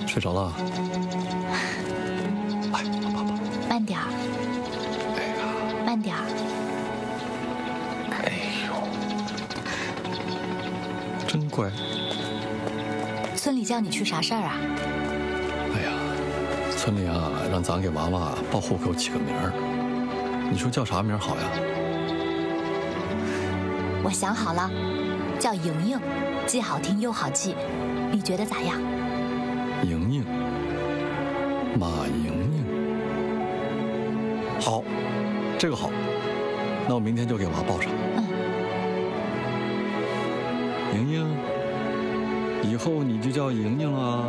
睡着了？来，抱抱。 慢点儿。 哎呀， 慢点儿。 哎呦，真乖。 村里叫你去啥事儿啊？ 哎呀，村里啊，让咱给娃娃报户口起个名儿，你说叫啥名好呀？ 我想好了，叫莹莹，既好听又好记，你觉得咋样？ 莹莹，马莹莹，好，这个好，那我明天就给娃报上。莹莹，以后你就叫莹莹啊。